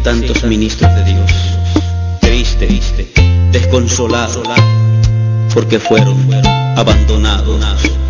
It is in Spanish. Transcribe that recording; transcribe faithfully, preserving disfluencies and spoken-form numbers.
tantos ministros de Dios, triste, desconsolado, porque fueron abandonados.